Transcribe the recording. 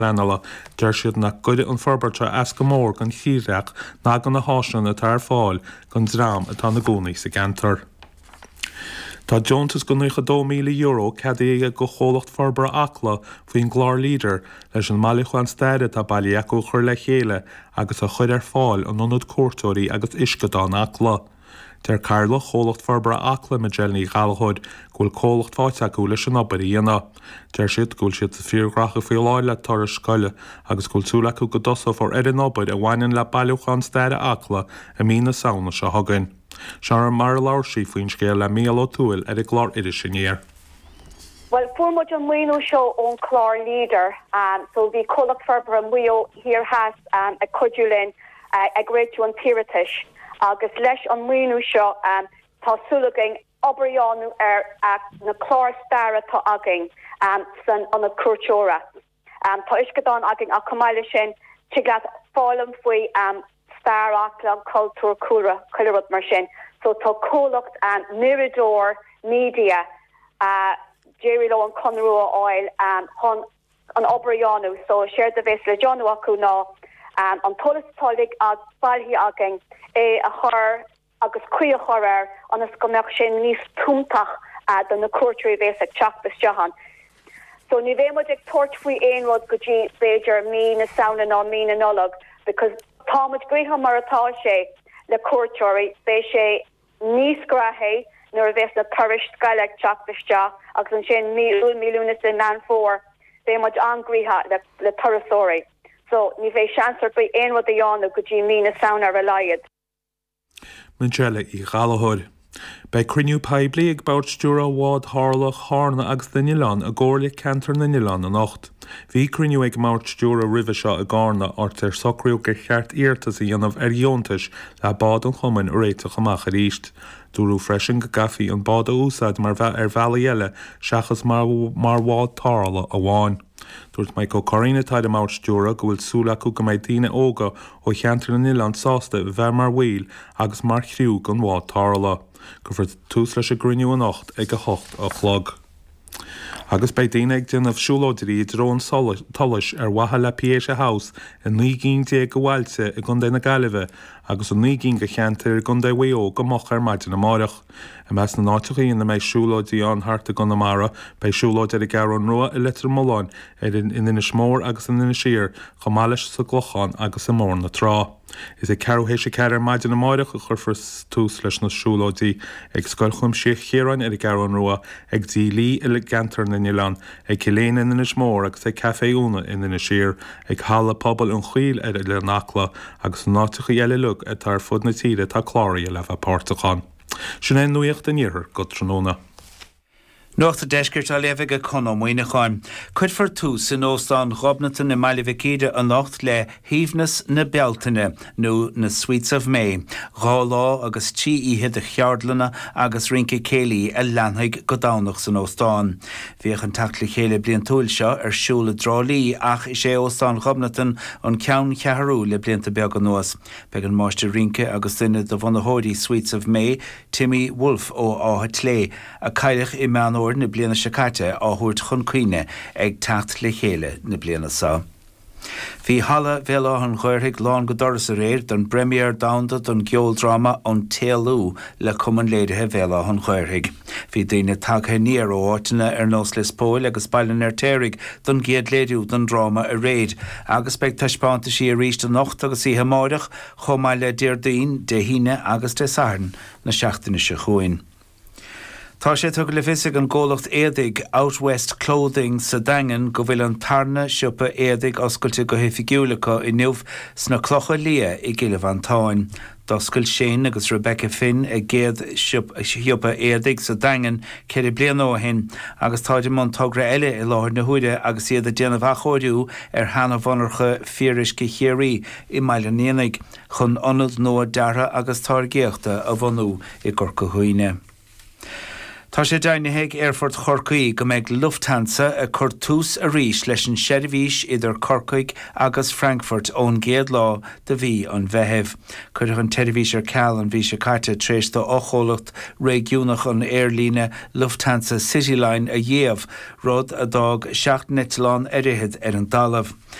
Lenala, deir siad na goide an forbairt as go mór gan chireach ná gan na háisina na tar fáil gan drám atá na gúnaí sa gantar. Tá Jones go nucha €2,000,000 cad go cholacht forbara acla faoin glár líder leis an mailechuan staire tá bailíacu chur le chéile agus a chuir ar fáil an nonad cuairtóirí agus iscadán acla. Der Carla cholacht forbara acla me gelní galhod gúil cholacht fáite acu leis an obarí ana. Der siad gúil siad sa fíorgracha fao láile tar scoile agus gúil túla acu go dosa for an obaid a bhhainean le bailíchuan staire acla a mína saona se hagan. Sear mar láir sí faoin scéal le míal túil ar a glár idir sinnéir. Well, formod an muo show on chlár leader, so the colloch ferber an muo here has a codulin a great one piratish, agus lesh on muo show tá sulaging obrianu na chlár stara tá aging san on a curchora. Tá isgadán aging a comailishin chigat fálam fui star aklang culture cura colorot marshin. So tá colocht Mirador Media Jerry Low and Conroe Oil hon an Obrianu, so shared the vessel John Waku na an tolis tolig ag balhi aging a her agus queer horror on a scomection nis tumtach than the courtry vesic chak bis jahan. So ni vemodik torch fui ein rod goji bejer me na sound and on me na nolog because Thomas Graham Maratashe le courtory beshe nis grahe nor ves na parish skyleg chak bis ja agus an shen millunis in man 4 they much angriha le parasori. So ni ve chancer by ein rod the yon goji me na sound are relied. Manchella I galahod. Bei criniú peibli ag bouts dúra wad harla harna agus danilan a górla cantar na nilan an 8. Bhí criniú ag mouts dúra rive seo a garna ort socrú go cheart íartas I anamh iontais le bad an chuman réiteach amach a ríist. Dúrú freisin go gafií an bad a úsad mar bheile seachas mar wad tarla a bháin. Dúirt mai go choína taid am áit dúra go bhfuil súla acu go méid daoine óga ó cheantar na Nilan sásta bheith mar bhuail agus mar chriú gan bhád tarla. Go bhfuil tús leis a griniú an 8 ag a 8 a chlog. Agus bei daine ag déanamh siúlóidirí drón tolis watha le Piéise House in 19 go bhailte I gundé na Gaillimhe agus an 19 go cheantar gundé WO go moch maidin na marach. I meas na náitiúí na méid siúlóidí an harta gan na mara bei siúlóid ar a garán rua I litir móláin in ina smór agus in ina siar chomális sa glochan agus sa mór na trá. Is a carúhééis ceir maidin na marach a churfar tús leis na siúlóidí ag scoilchum siach chéráin ar a garán rua ag dílí I gantar na Nilan ag ciléin in ina smór agus ag caféúna in ina siar ag hála pobl an chuil ar le nachla agus náitiúí eile lug a tar fud na tíre tá chláirí a leh pártachan. Sin é nuíocht den níor go tróna. Nuachta deisgirt a lefig a cono muoine cháin. Cuid for tús in óstán robnata na mailivicíide an 8 le hífnas na beltaine nó na Sweets of May. Rálá agus tí iad a cheardlana agus rinke céilí a leanhaig go dánach san óstán. Bhíoch an tacla chéile blian túil seo ar siúla drálí ach I sé óstán robnatan an ceann cheathrú le blianta beag an nuas. Beg an máiste rinke agus duine do bhonahóidí Sweets of May, Timmy Wolf ó áhat lé a caiilech I meán na bliana sicate áthúirt chun cuine ag tacht le chéile na bliana sa. Bhí hala bhéla an ghuirthaigh lán go doras a réir don Premier Downda don geoldrama an TLU le cuman léirithe bhéla an ghuirthaigh. Bhí daoine tagtha níor ó áitina ar nós le spóil agus baileann ar téirigh don géad léiriú don drama a réid agus beag taispáanta sí a ríist an 8 agus ihe máireach chomá le déirdaoin de híine agus de sairn na seachtaine se chuin. Tá sé tugad le fisig an ggólacht éadaigh Out West Clothing sa Dangan go bhfuil an tarna siúpa éadaigh oscailte go hifigiúlacha I nuamh sna clocha lia I gilh an táin. Doscail Shane agus Rebecca Finn a géad siúpa éadaigh sa Dangan ceir blian ó hin agus táidir man tugra eile I láthir na huide agus iad a déanamh achóidú ar hana bhanarcha fírisce chéirí I maileaníanaigh chun anad nó dartha agus tar géachta a bhanú I gcorca huoine. Tá sé dainethe Airfort Chorcaí go méid Lufthansa a chur tús a rís leis an seirbhís idir Corcaig agus Frankfurt ón géad lá de bhí an bheitheh. Cuireadh an televísir ceall an bhí sé caite tréis do ócholacht réigiúnach an airlíne Lufthansa Cityline a dhéamh rud a dág 7 Netlán ar iad ar an dalamh.